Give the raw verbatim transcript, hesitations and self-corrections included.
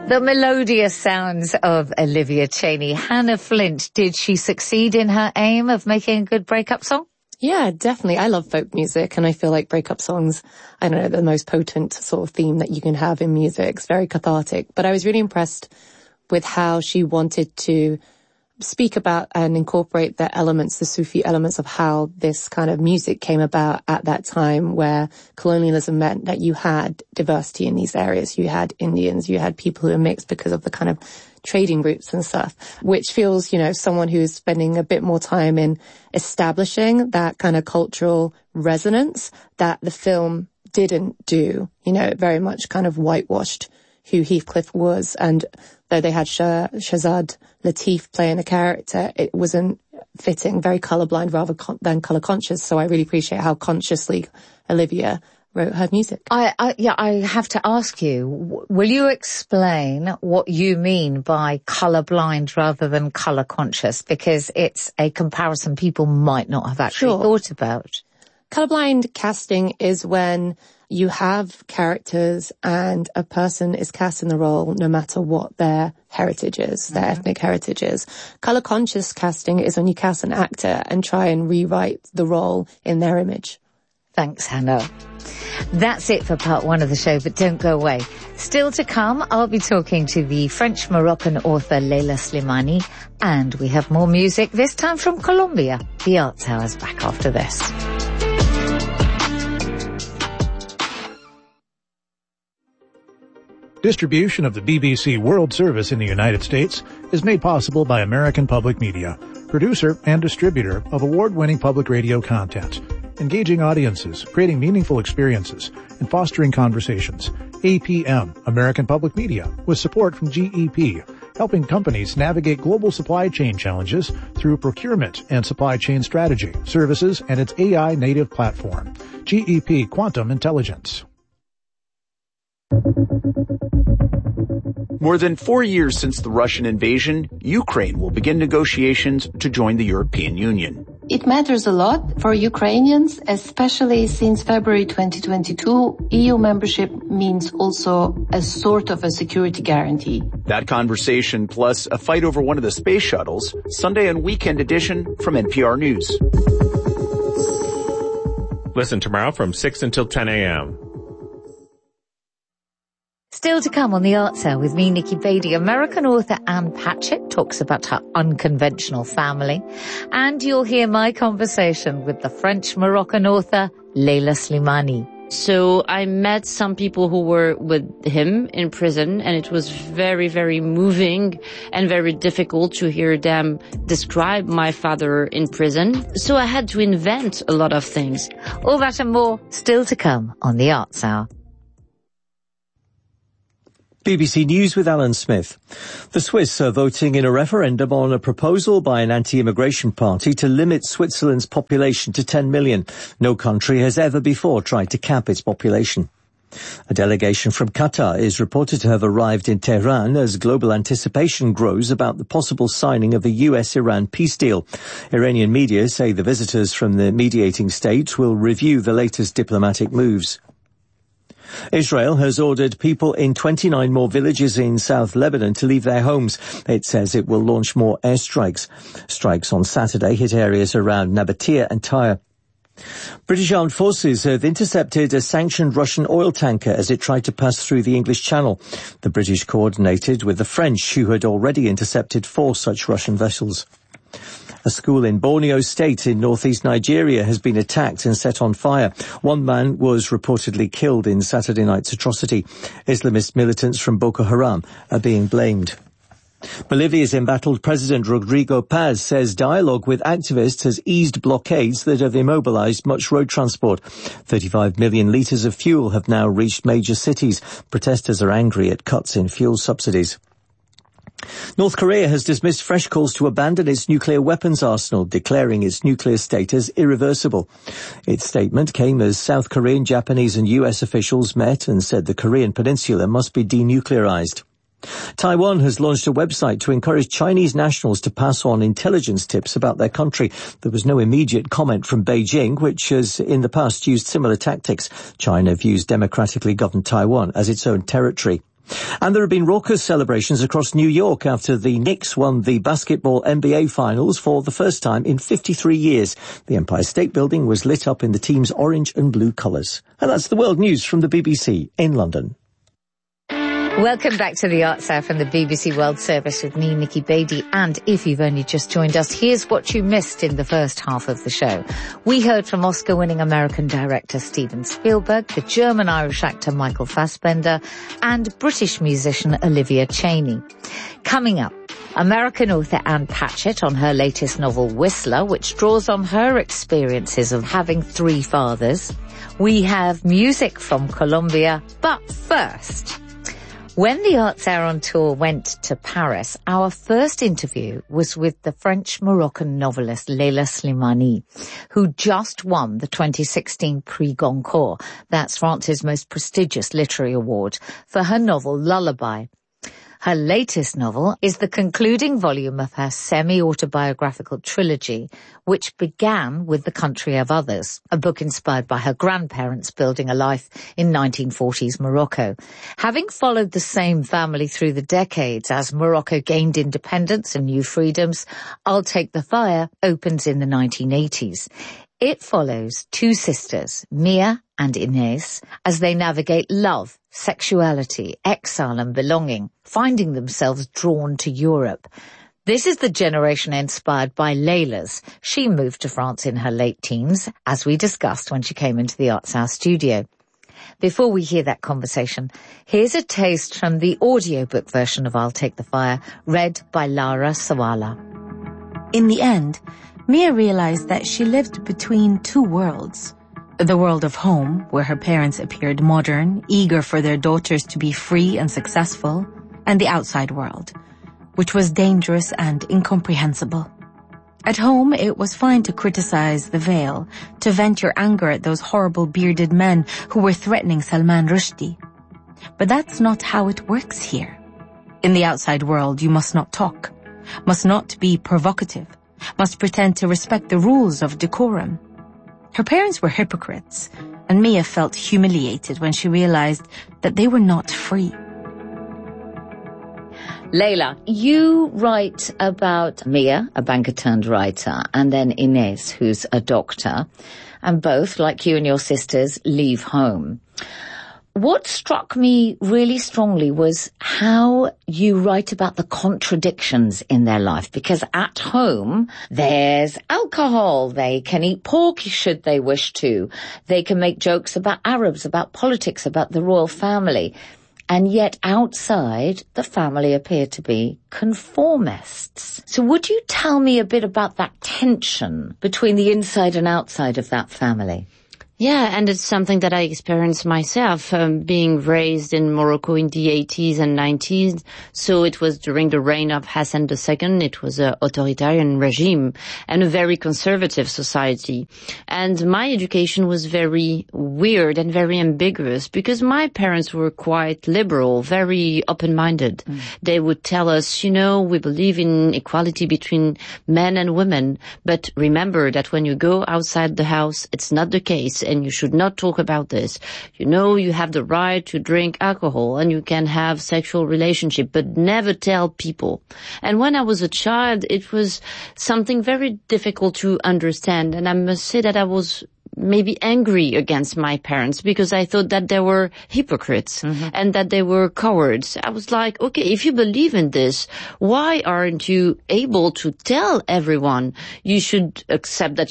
The melodious sounds of Olivia Chaney. Hannah Flint, did she succeed in her aim of making a good breakup song? Yeah, definitely. I love folk music, and I feel like breakup songs, I don't know, the most potent sort of theme that you can have in music. It's very cathartic. But I was really impressed with how she wanted to speak about and incorporate the elements, the Sufi elements of how this kind of music came about at that time, where colonialism meant that you had diversity in these areas. You had Indians, you had people who were mixed because of the kind of trading routes and stuff, which feels, you know, someone who's spending a bit more time in establishing that kind of cultural resonance that the film didn't do. You know, it very much kind of whitewashed who Heathcliff was, and though they had Shah- Shahzad Latif playing a character, it wasn't fitting, very colourblind rather con- than colour conscious. So I really appreciate how consciously Olivia wrote her music. I, I yeah, I have to ask you, w- will you explain what you mean by colourblind rather than colour conscious? Because it's a comparison people might not have actually Sure. thought about. Colourblind casting is when you have characters and a person is cast in the role no matter what their heritage is, their mm-hmm. ethnic heritage is. Colour conscious casting is when you cast an actor and try and rewrite the role in their image. Thanks, Hannah. That's it for part one of the show, but don't go away. Still to come, I'll be talking to the French-Moroccan author Leila Slimani, and we have more music, this time from Colombia. The Arts Hour's back after this. Distribution of the B B C World Service in the United States is made possible by American Public Media, producer and distributor of award-winning public radio content, engaging audiences, creating meaningful experiences, and fostering conversations. A P M, American Public Media, with support from G E P, helping companies navigate global supply chain challenges through procurement and supply chain strategy, services, and its A I-native platform. G E P Quantum Intelligence. More than four years since the Russian invasion, Ukraine will begin negotiations to join the European Union. It matters a lot for Ukrainians, especially since February twenty twenty-two, E U membership means also a sort of a security guarantee. That conversation plus a fight over one of the space shuttles, Sunday and Weekend edition from N P R News. Listen tomorrow from six until ten a.m. Still to come on the Arts Hour with me, Nikki Beattie. American author Anne Patchett talks about her unconventional family. And you'll hear my conversation with the French-Moroccan author Leila Slimani. So I met some people who were with him in prison, and it was very, very moving and very difficult to hear them describe my father in prison. So I had to invent a lot of things. All that and more still to come on the Arts Hour. B B C News with Alan Smith. The Swiss are voting in a referendum on a proposal by an anti-immigration party to limit Switzerland's population to ten million. No country has ever before tried to cap its population. A delegation from Qatar is reported to have arrived in Tehran as global anticipation grows about the possible signing of the U S Iran peace deal. Iranian media say the visitors from the mediating state will review the latest diplomatic moves. Israel has ordered people in twenty-nine more villages in South Lebanon to leave their homes. It says it will launch more airstrikes. Strikes on Saturday hit areas around Nabatea and Tyre. British Armed Forces have intercepted a sanctioned Russian oil tanker as it tried to pass through the English Channel. The British coordinated with the French, who had already intercepted four such Russian vessels. A school in Borneo State in northeast Nigeria has been attacked and set on fire. One man was reportedly killed in Saturday night's atrocity. Islamist militants from Boko Haram are being blamed. Bolivia's embattled President Rodrigo Paz says dialogue with activists has eased blockades that have immobilized much road transport. thirty-five million litres of fuel have now reached major cities. Protesters are angry at cuts in fuel subsidies. North Korea has dismissed fresh calls to abandon its nuclear weapons arsenal, declaring its nuclear state as irreversible. Its statement came as South Korean, Japanese and U S officials met and said the Korean peninsula must be denuclearized. Taiwan has launched a website to encourage Chinese nationals to pass on intelligence tips about their country. There was no immediate comment from Beijing, which has in the past used similar tactics. China views democratically governed Taiwan as its own territory. And there have been raucous celebrations across New York after the Knicks won the basketball N B A finals for the first time in fifty-three years. The Empire State Building was lit up in the team's orange and blue colours. And that's the world news from the B B C in London. Welcome back to the Arts Hour from the B B C World Service with me, Nikki Beattie. And if you've only just joined us, here's what you missed in the first half of the show. We heard from Oscar-winning American director Steven Spielberg, the German-Irish actor Michael Fassbender, and British musician Olivia Chaney. Coming up, American author Ann Patchett on her latest novel Whistler, which draws on her experiences of having three fathers. We have music from Colombia, but first, when the Arts Hour on Tour went to Paris, our first interview was with the French-Moroccan novelist Leila Slimani, who just won the twenty sixteen Prix Goncourt, that's France's most prestigious literary award, for her novel Lullaby. Her latest novel is the concluding volume of her semi-autobiographical trilogy, which began with The Country of Others, a book inspired by her grandparents building a life in nineteen forties Morocco. Having followed the same family through the decades as Morocco gained independence and new freedoms, I'll Take the Fire opens in the nineteen eighties. It follows two sisters, Mia and Inés, as they navigate love, sexuality, exile and belonging, finding themselves drawn to Europe. This is the generation inspired by Leila's. She moved to France in her late teens, as we discussed when she came into the Arts House studio. Before we hear that conversation, here's a taste from the audiobook version of I'll Take the Fire, read by Lara Sawala. In the end, Mia realized that she lived between two worlds. The world of home, where her parents appeared modern, eager for their daughters to be free and successful, and the outside world, which was dangerous and incomprehensible. At home, it was fine to criticize the veil, to vent your anger at those horrible bearded men who were threatening Salman Rushdie. But that's not how it works here. In the outside world, you must not talk, must not be provocative, must pretend to respect the rules of decorum. Her parents were hypocrites, and Mia felt humiliated when she realized that they were not free. Leila, you write about Mia, a banker-turned-writer, and then Inés, who's a doctor, and both, like you and your sisters, leave home. What struck me really strongly was how you write about the contradictions in their life, because at home there's alcohol, they can eat pork should they wish to, they can make jokes about Arabs, about politics, about the royal family, and yet outside the family appear to be conformists. So would you tell me a bit about that tension between the inside and outside of that family? Yeah, and it's something that I experienced myself, um, being raised in Morocco in the eighties and nineties. So it was during the reign of Hassan the Second. It was an authoritarian regime and a very conservative society. And my education was very weird and very ambiguous because my parents were quite liberal, very open-minded. Mm. They would tell us, you know, we believe in equality between men and women, but remember that when you go outside the house, it's not the case. And you should not talk about this. You know, you have the right to drink alcohol and you can have sexual relationship, but never tell people. And when I was a child, it was something very difficult to understand. And I must say that I was maybe angry against my parents because I thought that they were hypocrites mm-hmm. and that they were cowards. I was like, okay, if you believe in this, why aren't you able to tell everyone you should accept that